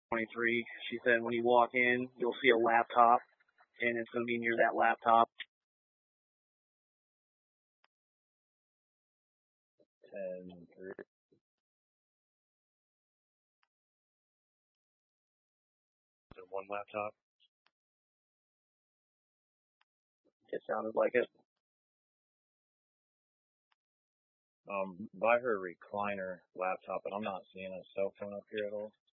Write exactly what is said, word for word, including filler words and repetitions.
twenty-three. She said when you walk in, you'll see a laptop, and it's going to be near that laptop. ten three. One laptop. It sounded like it. Um, by her recliner laptop, but I'm not seeing a cell phone up here at all.